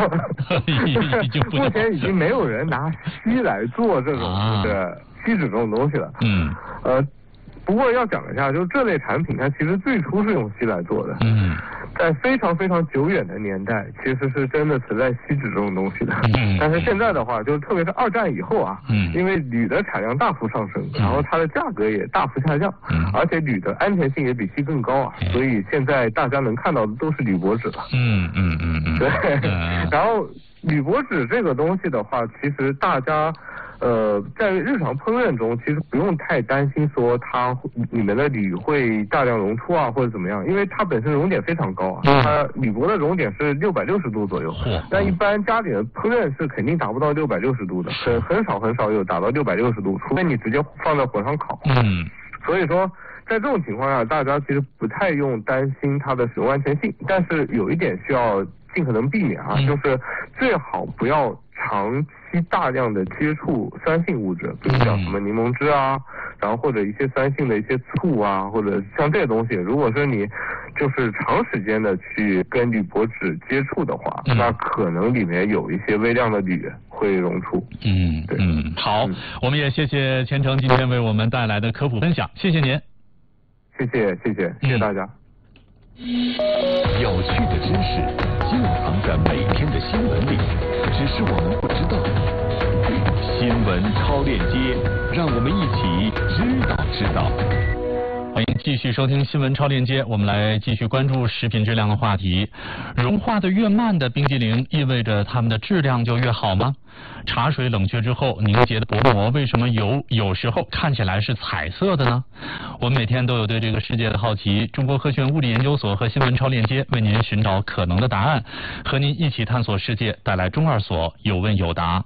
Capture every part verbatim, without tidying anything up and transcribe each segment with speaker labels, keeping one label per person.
Speaker 1: 目前已经没有人拿锡来做这种就是锡纸这种东西了。嗯，呃，不过要讲一下，就是这类产品它其实最初是用锡来做的。嗯。在非常非常久远的年代，其实是真的存在锡纸这种东西的。嗯。但是现在的话，就特别是二战以后啊，嗯，因为铝的产量大幅上升，然后它的价格也大幅下降，嗯，而且铝的安全性也比锡更高啊，所以现在大家能看到的都是铝箔纸了。嗯嗯嗯嗯。对。嗯、然后铝箔纸这个东西的话，其实大家。呃，在日常烹饪中，其实不用太担心说它里面的铝会大量溶出啊，或者怎么样，因为它本身熔点非常高啊，它铝箔的熔点是六百六十度左右，但一般家里的烹饪是肯定达不到六百六十度的，很很少很少有达到六百六十度，除非你直接放在火上烤。嗯，所以说在这种情况下，大家其实不太用担心它的使用安全性，但是有一点需要尽可能避免啊，就是最好不要长期大量的接触酸性物质，比如像什么柠檬汁啊，然后或者一些酸性的一些醋啊，或者像这些东西，如果说你就是长时间的去跟铝箔纸接触的话，嗯、那可能里面有一些微量的铝会溶出。
Speaker 2: 嗯，对，嗯，好，嗯、我们也谢谢钱程今天为我们带来的科普分享，谢谢您。
Speaker 1: 谢谢谢谢谢谢大家。
Speaker 3: 有趣的知识就藏在每天的新闻里，只是我们不知道。新闻超链接，让我们一起知道知道。
Speaker 2: 欢迎继续收听新闻超链接，我们来继续关注食品质量的话题。融化的越慢的冰激凌，意味着它们的质量就越好吗？茶水冷却之后凝结的薄膜，为什么有有时候看起来是彩色的呢？我们每天都有对这个世界的好奇。中国科学院物理研究所和新闻超链接为您寻找可能的答案，和您一起探索世界，带来中二所有问有答。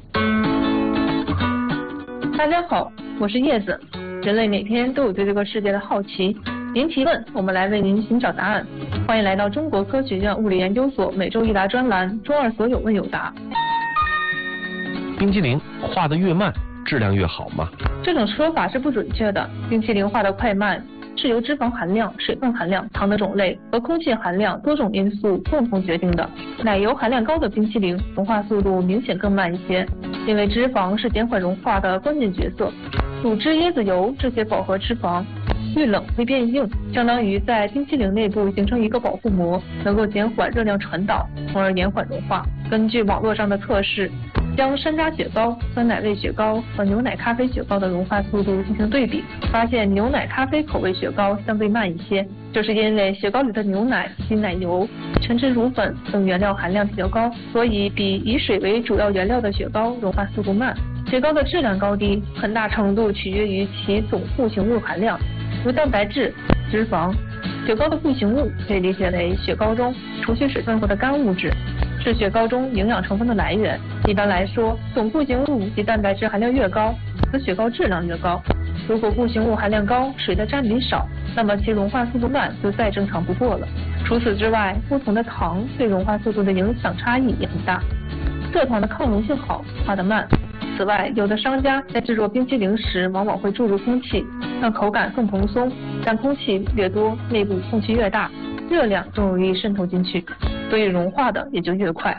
Speaker 4: 大家好，我是叶子。人类每天都有对这个世界的好奇，您提问，我们来为您寻找答案。欢迎来到中国科学院物理研究所每周一答专栏，中二所有问有答。
Speaker 5: 冰激凌化得越慢，质量越好吗？
Speaker 4: 这种说法是不准确的。冰淇淋化得快慢是由脂肪含量、水分含量、糖的种类和空气含量多种因素共同决定的。奶油含量高的冰淇淋融化速度明显更慢一些，因为脂肪是减缓融化的关键角色。乳脂、椰子油这些饱和脂肪遇冷会变硬，相当于在冰淇淋内部形成一个保护膜，能够减缓热量传导，从而延缓融化。根据网络上的测试，将山楂雪糕、酸奶味雪糕和牛奶咖啡雪糕的融化速度进行对比，发现牛奶咖啡口味雪糕相对慢一些，这是因为雪糕里的牛奶、稀奶油、全脂乳粉等原料含量比较高，所以比以水为主要原料的雪糕融化速度慢。雪糕的质量高低很大程度取决于其总固形物含量，如蛋白质、脂肪。雪糕的固形物可以理解为雪糕中除去水分后的干物质，是雪糕中营养成分的来源。一般来说，总固形物及蛋白质含量越高，则雪糕质量越高。如果固形物含量高，水的占比少，那么其融化速度慢就再正常不过了。除此之外，不同的糖对融化速度的影响差异也很大。蔗糖的抗溶性好，化得慢。此外，有的商家在制作冰淇淋时往往会注入空气，让口感更蓬松，但空气越多，内部空气越大，热量更容易渗透进去，所以融化的也就越快。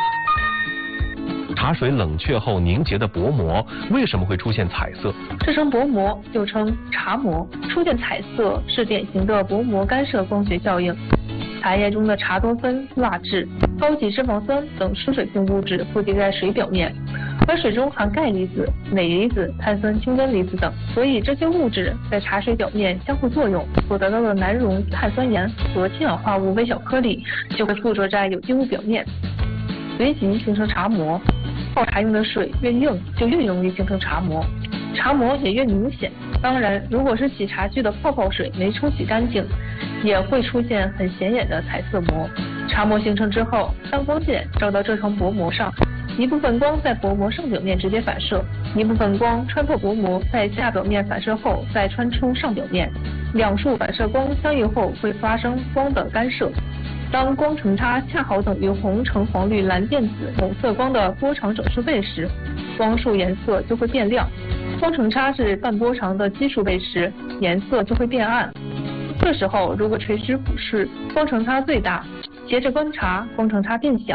Speaker 5: 茶水冷却后凝结的薄膜为什么会出现彩色？
Speaker 4: 这层薄膜又称茶膜，出现彩色是典型的薄膜干涉光学效应。茶叶中的茶多酚、蜡质、高级脂肪酸等疏水性物质附着在水表面，而水中含钙离子、镁离子、碳酸氢根离子等，所以这些物质在茶水表面相互作用，所得到的难溶碳酸盐和氢氧化物微小颗粒就会附着在有机物表面，随即形成茶膜。泡茶用的水越硬，就越容易形成茶膜，茶膜也越明显。当然，如果是洗茶具的泡泡水没冲洗干净，也会出现很显眼的彩色膜。茶膜形成之后，当光线照到这层薄膜上，一部分光在薄膜上表面直接反射，一部分光穿透薄膜，在下表面反射后再穿出上表面，两束反射光相遇后会发生光的干涉。当光程差恰好等于红橙黄绿蓝靛紫某色光的波长整数倍时，光束颜色就会变亮；光程差是半波长的奇数倍时，颜色就会变暗。这时候如果垂直俯视，光程差最大，斜着观察，光程差变小；